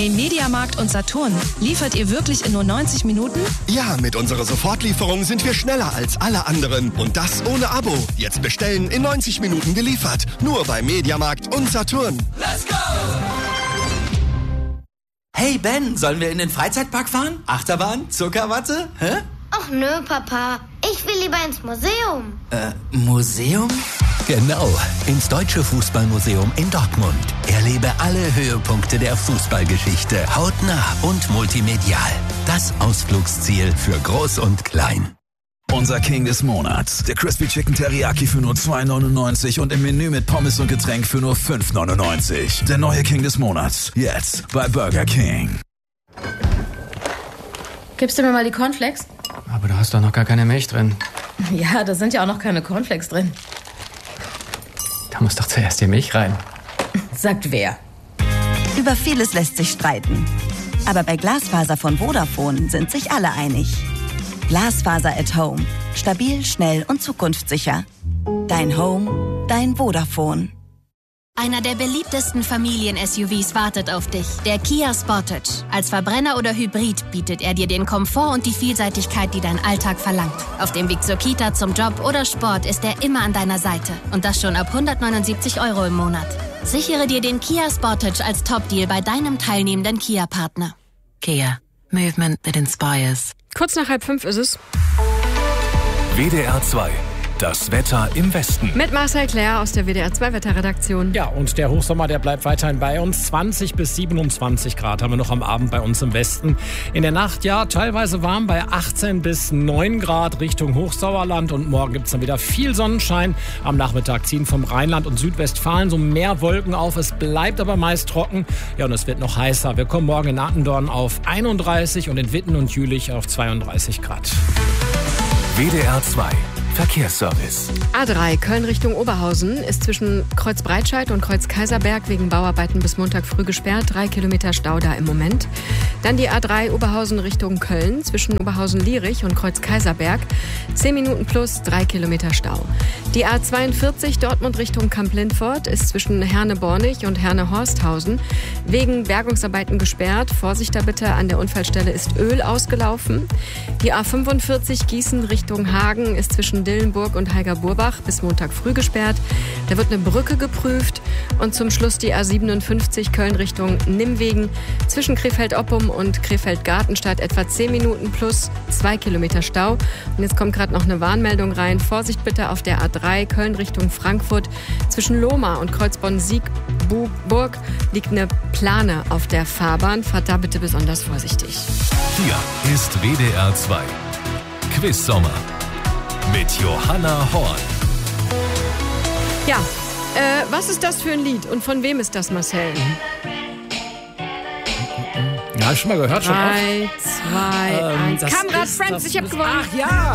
Hey Mediamarkt und Saturn, liefert ihr wirklich in nur 90 Minuten? Ja, mit unserer Sofortlieferung sind wir schneller als alle anderen. Und das ohne Abo. Jetzt bestellen, in 90 Minuten geliefert. Nur bei Mediamarkt und Saturn. Let's go! Hey Ben, sollen wir in den Freizeitpark fahren? Achterbahn? Zuckerwatte? Hä? Ach nö, Papa. Ich will lieber ins Museum. Museum? Genau, ins Deutsche Fußballmuseum in Dortmund. Erlebe alle Höhepunkte der Fußballgeschichte hautnah und multimedial. Das Ausflugsziel für Groß und Klein. Unser King des Monats. Der Crispy Chicken Teriyaki für nur 2,99 und im Menü mit Pommes und Getränk für nur 5,99. Der neue King des Monats. Jetzt bei Burger King. Gibst du mir mal die Cornflakes? Aber du hast doch noch gar keine Milch drin. Ja, da sind ja auch noch keine Cornflakes drin. Da muss doch zuerst die Milch rein. Sagt wer? Über vieles lässt sich streiten. Aber bei Glasfaser von Vodafone sind sich alle einig. Glasfaser at Home. Stabil, schnell und zukunftssicher. Dein Home, dein Vodafone. Einer der beliebtesten Familien-SUVs wartet auf dich. Der Kia Sportage. Als Verbrenner oder Hybrid bietet er dir den Komfort und die Vielseitigkeit, die dein Alltag verlangt. Auf dem Weg zur Kita, zum Job oder Sport ist er immer an deiner Seite. Und das schon ab 179 € im Monat. Sichere dir den Kia Sportage als Top-Deal bei deinem teilnehmenden Kia-Partner. Kia. Movement that inspires. Kurz nach 4:30 ist es. WDR 2. Das Wetter im Westen. Mit Marcel Claire aus der WDR 2 Wetterredaktion. Ja, und der Hochsommer, der bleibt weiterhin bei uns. 20 bis 27 Grad haben wir noch am Abend bei uns im Westen. In der Nacht, ja, teilweise warm bei 18 bis 9 Grad Richtung Hochsauerland. Und morgen gibt es dann wieder viel Sonnenschein. Am Nachmittag ziehen vom Rheinland und Südwestfalen so mehr Wolken auf. Es bleibt aber meist trocken. Ja, und es wird noch heißer. Wir kommen morgen in Attendorn auf 31 und in Witten und Jülich auf 32 Grad. WDR 2. Verkehrsservice. A3 Köln Richtung Oberhausen ist zwischen Kreuz Breitscheid und Kreuz Kaiserberg wegen Bauarbeiten bis Montag früh gesperrt. 3 Kilometer Stau da im Moment. Dann die A3 Oberhausen Richtung Köln zwischen Oberhausen-Lierich und Kreuz Kaiserberg. 10 Minuten plus 3 Kilometer Stau. Die A42 Dortmund Richtung Kamp-Lindfort ist zwischen Herne-Bornig und Herne-Horsthausen wegen Bergungsarbeiten gesperrt. Vorsicht da bitte, an der Unfallstelle ist Öl ausgelaufen. Die A45 Gießen Richtung Hagen ist zwischen Dillenburg und Heiger-Burbach bis Montag früh gesperrt. Da wird eine Brücke geprüft. Und zum Schluss die A57 Köln Richtung Nimwegen zwischen Krefeld-Oppum und Krefeld-Gartenstadt etwa 10 Minuten plus 2 Kilometer Stau. Und jetzt kommt gerade noch eine Warnmeldung rein. Vorsicht bitte auf der A3 Köln Richtung Frankfurt. Zwischen Lohmar und Kreuzbonn-Siegburg liegt eine Plane auf der Fahrbahn. Fahrt da bitte besonders vorsichtig. Hier ist WDR 2. Quiz Sommer. Mit Johanna Horn. Ja, was ist das für ein Lied und von wem ist das, Marcel? Ja, hab ich schon mal gehört. 3, 2, 1. Kamerad Friends, ich hab gewonnen. Ach ja!